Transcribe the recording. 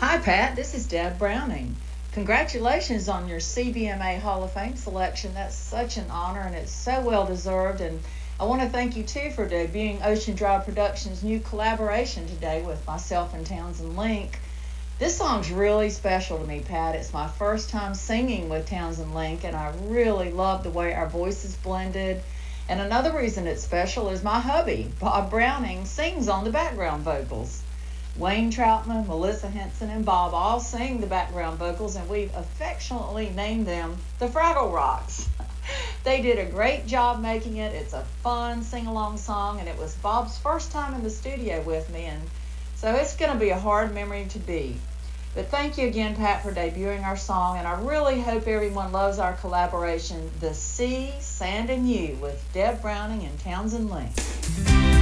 Hi, Pat. This is Deb Browning. Congratulations on your CBMA Hall of Fame selection. That's such an honor and it's so well deserved. And I want to thank you too for debuting Ocean Drive Productions' new collaboration today with myself and Townsend Link. This song's really special to me, Pat. It's my first time singing with Townsend Link, and I really love the way our voices blended. And another reason it's special is my hubby, Bob Browning, sings on the background vocals. Wayne Troutman, Melissa Henson, and Bob all sing the background vocals, and we've affectionately named them the Fraggle Rocks. They did a great job making it. It's a fun sing-along song, and it was Bob's first time in the studio with me, and so it's going to be a hard memory to beat. But thank you again, Pat, for debuting our song, and I really hope everyone loves our collaboration, The Sea, Sand, and You, with Deb Browning and Townsend Link.